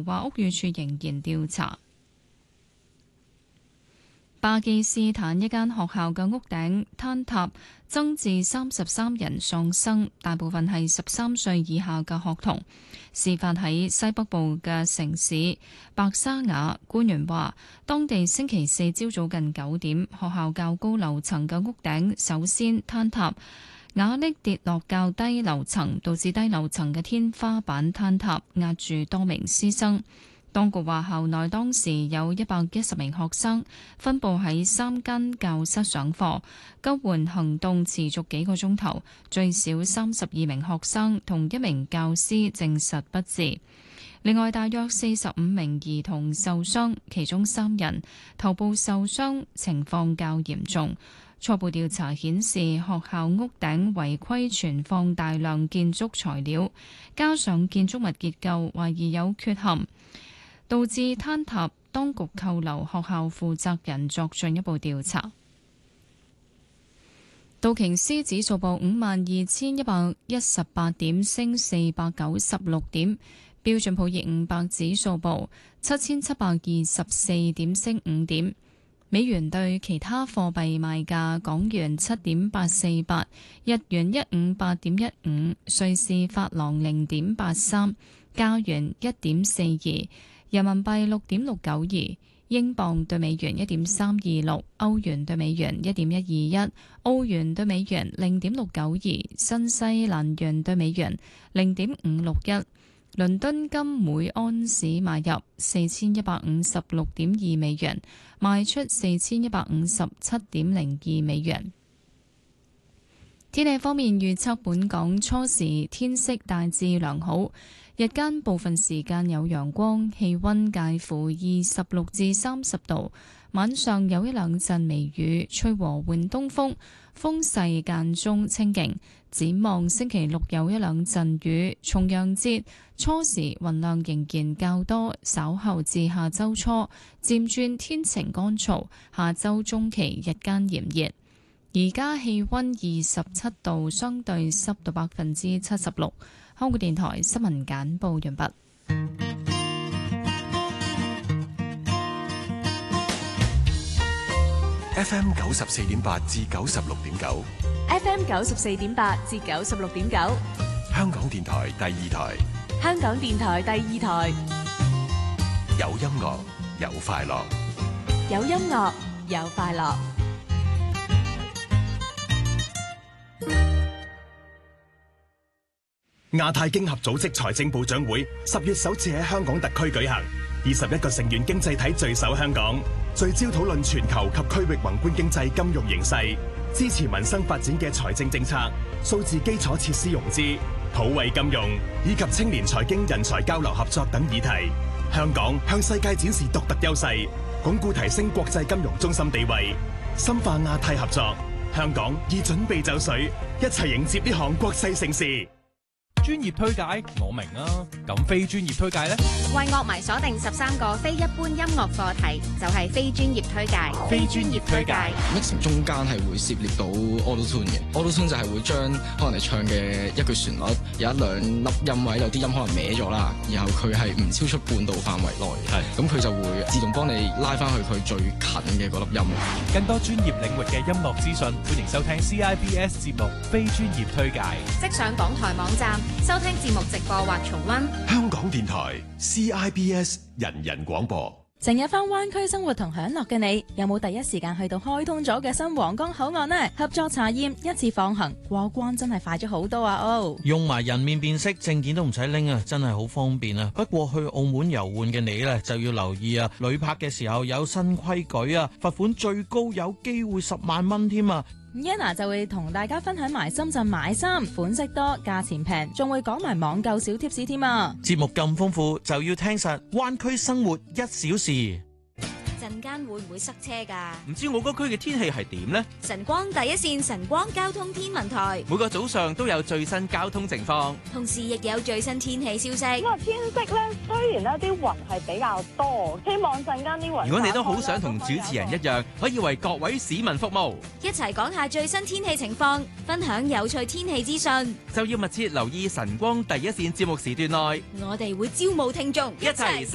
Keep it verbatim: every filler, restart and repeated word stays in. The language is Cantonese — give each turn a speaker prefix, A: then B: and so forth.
A: 話屋宇署仍然調查。巴基斯坦一間學校嘅屋頂坍塌，增至三十三人喪生，大部分係十三歲以下嘅學童。事發喺西北部嘅城市白沙瓦，官員話，當地星期四朝早近九點，學校較高樓層嘅屋頂首先坍塌，瓦礫跌落較低樓層，導致低樓層嘅天花板坍塌，壓住多名師生。當局話，校內當時有一百一十名學生，分佈喺三間教室上課。救援行動持續幾個鐘頭，最少三十二名學生同一名教師證實不治。另外，大約四十五名兒童受傷，其中三人頭部受傷，情況較嚴重。初步調查顯示，學校屋頂違規存放大量建築材料，加上建築物結構懷疑有缺陷，導致坍塌，當局扣留學校負責人作進一步調查。道瓊斯指數報五萬二千一百一十八點，升四百九十六點；標準普爾五百指數報七千七百二十四點，升五點。美元對其他貨幣賣價：港元七點八四八，日元一五八點一五，瑞士法郎零點八三，加元一點四二。人民幣六點六九二，英鎊對美元一點三二六，歐元對美元一點一二一，澳元對美元零點六九二，新西蘭元對美元零點五六一。倫敦金每安士買入四千一百五十六點二美元，賣出四千一百五十七點零二美元。天氣方面預測，本港初時天色大致良好。日間部分時間有陽光，氣溫介乎二十六至三十度。晚上有一兩陣微雨，吹和緩東風，風勢間中清勁。展望星期六有一兩陣雨，重陽節初時雲量仍然較多，稍後至下周初漸轉天晴乾燥。下周中期日間炎熱。而家氣溫二十七度，相對濕度百分之七十六。香港電台新聞簡報完畢。
B: F M 九十四點八至九十六點九
C: ，F M 九十四點八至九十六點九，
B: 香港電台第二台，
C: 香港電台第二台，
B: 有音樂有快樂，
C: 有音樂有快樂。
D: 亞太經合組織財政部長會十月首次喺香港特區舉行，二十一個成員經濟體聚首香港，聚焦討論全球及區域宏觀經濟金融形勢，支持民生發展嘅財政政策、數字基礎設施融資、普惠金融以及青年財經人才交流合作等議題。香港向世界展示獨特優勢，鞏固提升國際金融中心地位，深化亞太合作。香港已準備就緒，一齊迎接呢項國際盛事。
E: 專業推介我明啊，咁非專業推介呢？
F: 為樂迷鎖定十三個非一般音樂課題，就係非專業推介。
E: 非專業推介
G: mixing 中間係會涉獵到 auto tune 嘅 auto tune 就係會將可能你唱嘅一句旋律有一兩粒音位，有啲音可能歪咗啦，然後佢係唔超出半度範圍內，係咁佢就會自動幫你拉翻去佢最近嘅嗰粒音。
E: 更多專業領域嘅音樂資訊，歡迎收聽 C I B S 節目非專業推介。
F: 即上港台網站收聽節目直播或重溫。
B: 香港電台 C I B S 人人廣播。
H: 成日返灣區生活同享樂嘅你，有冇第一時間去到開通咗嘅新皇崗口岸呢？合作查驗，一次放行過關真係快咗好多啊！哦，
I: 用埋人面辨識，證件都唔使拎啊，真係好方便啊！不過去澳門遊玩嘅你呢，就要留意啊，旅泊嘅時候有新規矩啊，罰款最高有機會十萬蚊添啊
H: ！Yana 就會同大家分享埋深圳買衫款式多、價錢平，仲會講埋網購小貼士添啊！
I: 節目咁豐富，就要聽實灣區生活一小時。
F: 陣間會唔會塞車㗎？
E: 唔知我嗰區嘅天氣係點呢？
F: 晨光第一線晨光交通天文台
E: 每個早上都有最新交通情況，
F: 同時亦有最新天氣消息。
J: 咁啊，天色咧雖然呢啲雲係比較多，希望陣間啲雲。
E: 如果你都好想同主持人一樣，可以為各位市民服務，
F: 一齊講下最新天氣情況，分享有趣天氣資訊，
E: 就要密切留意晨光第一線節目時段內，
F: 我哋會招募聽眾，
E: 一齊